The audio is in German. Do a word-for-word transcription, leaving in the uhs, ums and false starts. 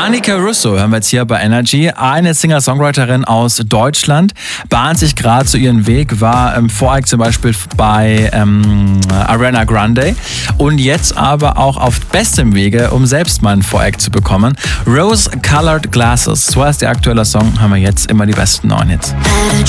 Annika Russo hören wir jetzt hier bei Energy. Eine Singer-Songwriterin aus Deutschland, bahnt sich gerade so ihren Weg, war im Voreck zum Beispiel bei ähm, Ariana Grande und jetzt aber auch auf bestem Wege, um selbst mal ein Voreck zu bekommen. Rose Colored Glasses, so heißt der aktuelle Song, haben wir jetzt immer die besten neuen Hits. Had a